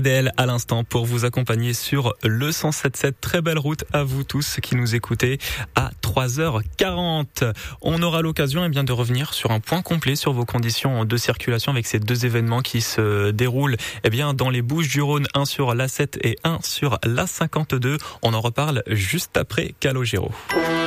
Adèle à l'instant pour vous accompagner sur le 107.7. Très belle route à vous tous qui nous écoutez à 3h40. On aura l'occasion de revenir sur un point complet sur vos conditions de circulation avec ces deux événements qui se déroulent dans les Bouches-du-Rhône, un sur l'A7 et un sur l'A52. On en reparle juste après Calogero.